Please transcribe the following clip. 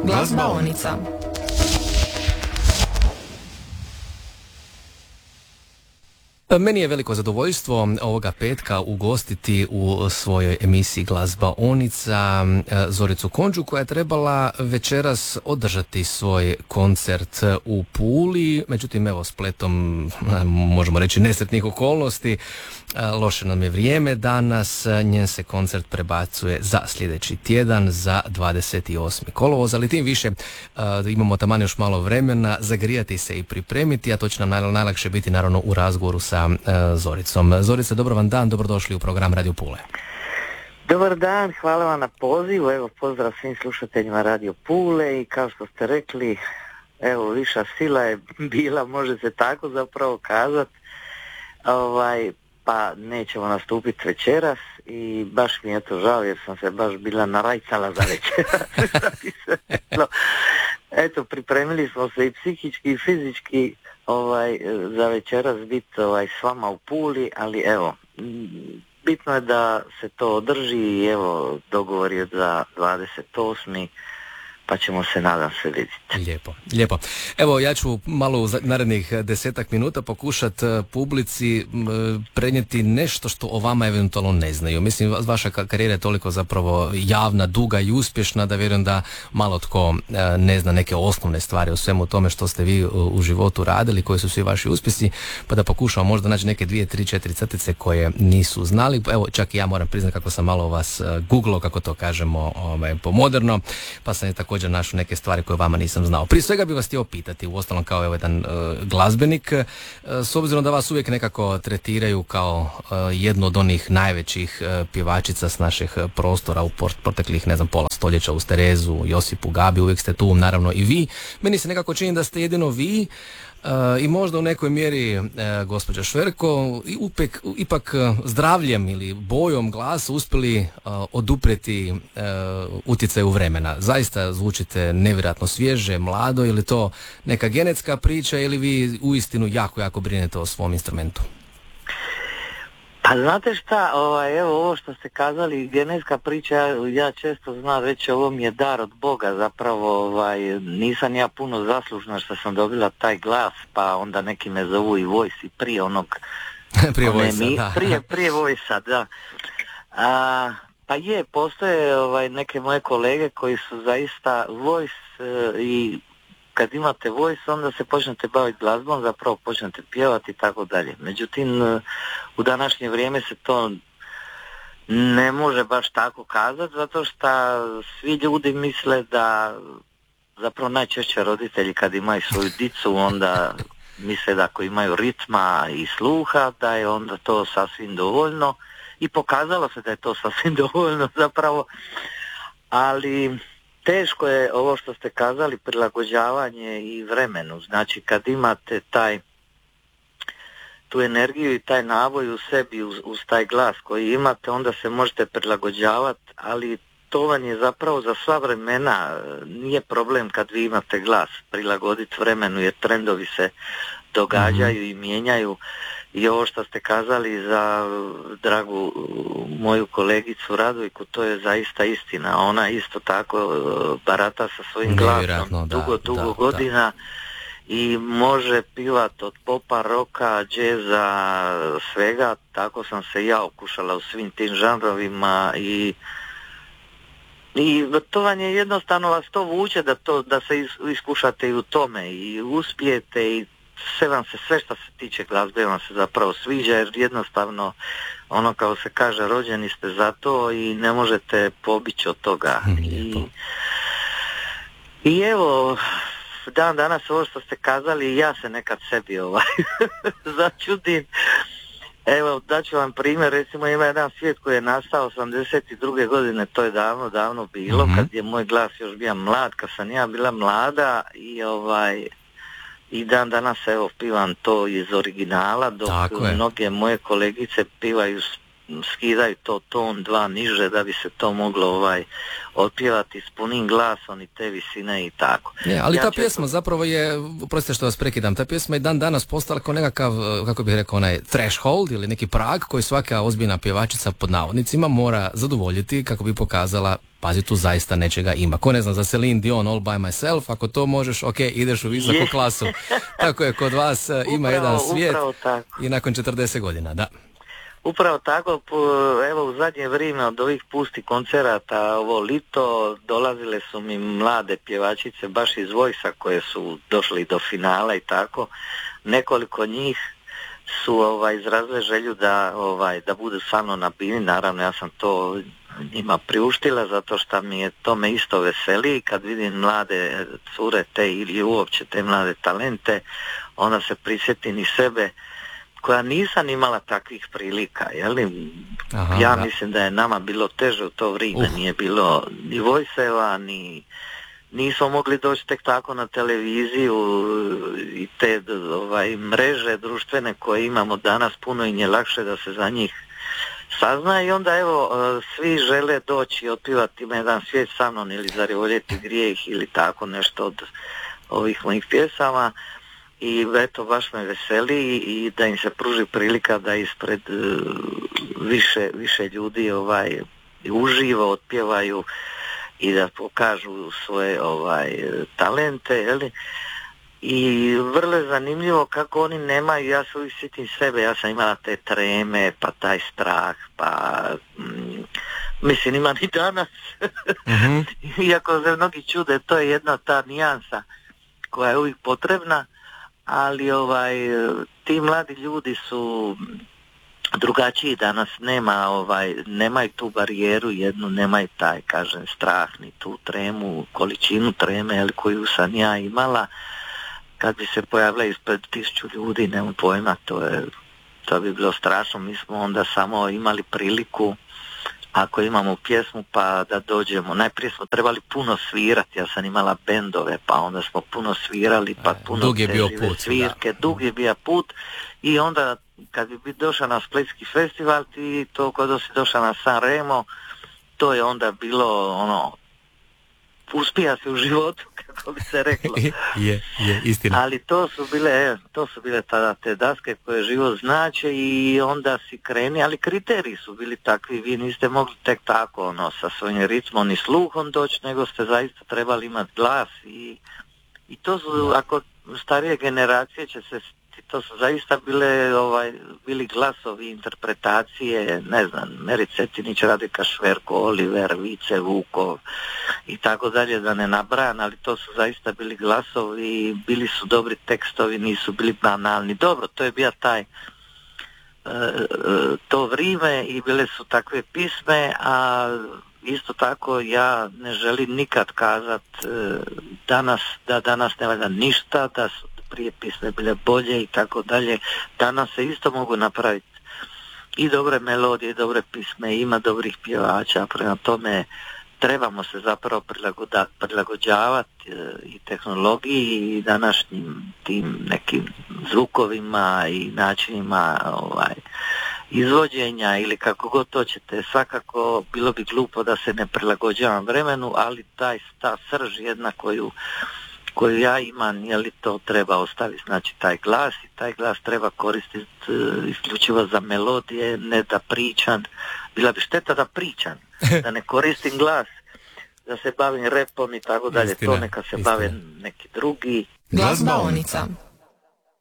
Glazbaonica. Meni je veliko zadovoljstvo ovoga petka ugostiti u svojoj emisiji Glazbaonica Zoricu Konđu, koja je trebala večeras održati svoj koncert u Puli, međutim evo spletom možemo reći nesretnih okolnosti, loše nam je vrijeme danas, njen se koncert prebacuje za sljedeći tjedan, za 28. kolovoz, ali tim više imamo taman još malo vremena zagrijati se i pripremiti, a to će nam najlakše biti naravno u razgovoru sa Zoricom. Zorice, dobro vam dan, dobrodošli u program Radio Pule. Dobar dan, hvala vam na pozivu, evo pozdrav svim slušateljima Radio Pule i kao što ste rekli, evo viša sila je bila, može se tako zapravo kazati, pa nećemo nastupiti večeras i baš mi je to žao jer sam se baš bila narajcala za večeras. Eto, pripremili smo se i psihički i fizički za večeras biti s vama u Puli, ali evo, bitno je da se to održi i evo, dogovor je za 28. pa ćemo se, nadam se, vidjeti. Lijepo. Evo, ja ću malo u narednih 10 minuta pokušati publici prenijeti nešto što o vama eventualno ne znaju. Mislim, vaša karijera je toliko zapravo javna, duga i uspješna da vjerujem da malo tko ne zna neke osnovne stvari o svemu tome što ste vi u životu radili, koji su svi vaši uspjesi, pa da pokušamo možda naći neke 2, 3, 4 crtice koje nisu znali. Evo, čak i ja moram priznati kako sam malo vas googlao, kako to kažemo pomoderno, pa sam je također našao neke stvari koje vama nisam znao. Prije svega bih vas htio pitati, uostalom kao jedan glazbenik, s obzirom da vas uvijek nekako tretiraju kao jednu od onih najvećih pjevačica s naših prostora u proteklih, pola stoljeća, uz Terezu, Josipu, Gabi, uvijek ste tu, naravno i vi. Meni se nekako čini da ste jedino vi i možda u nekoj mjeri gospođa Šverko ipak zdravljem ili bojom glasa uspjeli oduprijeti utjecaju vremena. Zaista zvučite nevjerojatno svježe, mlado, ili to neka genetska priča ili vi uistinu jako brinete o svom instrumentu? Pa znate šta, evo ovo što ste kazali, genetska priča, ja često znam reći, ovo mi je dar od Boga, zapravo nisam ja puno zaslužna što sam dobila taj glas, pa onda neki me zovu i Voice prije onog... prije Voice-a, da. Prije Voice-a, da. Pa postoje neke moje kolege koji su zaista Voice i kad imate Voice onda se počnete baviti glazbom, zapravo počnete pjevati i tako dalje. Međutim, u današnje vrijeme se to ne može baš tako kazati, zato što svi ljudi misle da, zapravo najčešće roditelji kad imaju svoju dicu, onda misle da ako imaju ritma i sluha, da je onda to sasvim dovoljno i pokazalo se da je to sasvim dovoljno zapravo, ali... Teško je ovo što ste kazali, prilagođavanje i vremenu. Znači kad imate tu energiju i taj naboj u sebi uz taj glas koji imate, onda se možete prilagođavati, ali to vam je zapravo za sva vremena, nije problem kad vi imate glas, prilagoditi vremenu jer trendovi se događaju i mijenjaju. I ovo što ste kazali za dragu moju kolegicu Radojku, to je zaista istina. Ona isto tako barata sa svojim glasom dugo godina i može pivati od popa, roka, džeza, svega. Tako sam se ja okušala u svim tim žanrovima i to vam je jednostavno, vas to vuče da se iskušate i u tome i uspijete i sve što se tiče glazbe vam se zapravo sviđa, jer jednostavno ono kao se kaže, rođeni ste za to i ne možete pobići od toga. I evo, dan danas ovo što ste kazali, ja se nekad sebi začudim. Evo, daću vam primjer, recimo ima jedan svijet koji je nastao 82. godine, to je davno bilo, kad je moj glas još bio mlad, kad sam ja bila mlada i dan danas evo pivam to iz originala, dok mnoge moje kolegice pivaju skidaju to ton 2 niže da bi se to moglo otpjevati s punim glasom i te visine i tako. Ali ta pjesma zapravo je, oprostite što vas prekidam, ta pjesma je dan danas postala kao nekakav, kako bih rekao, onaj threshold ili neki prag koji svaka ozbiljna pjevačica pod navodnicima mora zadovoljiti kako bi pokazala, pazi, tu zaista nečega ima. Ko ne znam, za Celine Dion All By Myself, ako to možeš, ok, ideš u visoku klasu. Tako je, kod vas ima jedan svijet i nakon 40 godina, da. Upravo tako, evo u zadnje vrijeme od ovih pustih koncerata, ovo lito, dolazile su mi mlade pjevačice baš iz Voice-a koje su došli do finala i tako. Nekoliko njih su izrazile želju da budu sa mnom na bini, naravno ja sam to njima priuštila zato što to me isto veseli kad vidim mlade cure te ili uopće te mlade talente, onda se prisjetim i sebe koja nisam imala takvih prilika, jeli? Ja mislim da je nama bilo teže u to vrijeme, nije bilo ni Voice-eva, nismo mogli doći tek tako na televiziju i te mreže društvene koje imamo danas, puno im je lakše da se za njih sazna i onda evo svi žele doći i otpivati ima jedan svijet sa mnom ili Zar je voljeti grijeh ili tako nešto od ovih mojih pjesama. I eto, baš me veseli i da im se pruži prilika da ispred više ljudi uživo otpjevaju i da pokažu svoje talente, jeli? I vrlo je zanimljivo kako oni nemaju, ja se uvijek sjetim sebe, ja sam imala te treme, pa taj strah, pa mislim ima ni danas. Iako se mnogi čude, to je jedna ta nijansa koja je uvijek potrebna. Ali ti mladi ljudi su drugačiji danas, nemaju tu barijeru jednu, nemaju taj, kažem, strah, ni tu tremu, količinu treme koju sam ja imala. Kad bi se pojavila ispred 1000 ljudi, nemam pojma, to bi bilo strašno. Mi smo onda samo imali priliku, ako imamo pjesmu pa da dođemo, najprije smo trebali puno svirati, ja sam imala bendove pa onda smo puno svirali pa puno dug je bio put, svirke, dug je bio put i onda kad bi došao na Splitski festival ti to kada si došao na San Remo to je onda bilo uspija se u životu, kako bi se reklo. je, istina. Ali to su bile tada te daske koje život znače i onda si kreni, ali kriteriji su bili takvi, vi niste mogli tek tako sa svojim ritmom i sluhom doći, nego ste zaista trebali imati glas i to su, ako starije generacije će se, to su zaista bili glasovi, interpretacije, ne znam, Meri Cetinić, Radika Šverko, Oliver, Vice Vukov i tako dalje, da ne nabrajam, ali to su zaista bili glasovi, bili su dobri tekstovi, nisu bili banalni. Dobro, to je bio taj to vrijeme i bile su takve pisme, a isto tako ja ne želim nikad kazat da danas ne valja ništa, da su prije pisme bile bolje i tako dalje. Danas se isto mogu napraviti i dobre melodije, i dobre pisme, ima dobrih pjevača, prema tome trebamo se zapravo prilagođavati i tehnologiji i današnjim tim nekim zvukovima i načinima izvođenja ili kako god hoćete. Svakako bilo bi glupo da se ne prilagođavam vremenu, ali ta srž jedna koju ja imam, to treba ostaviti, znači taj glas treba koristiti isključivo za melodije, ne da pričam, bila bi šteta da pričam, da ne koristim glas, da se bavim repom i tako dalje, to neka se bave neki drugi. Glazbaonica.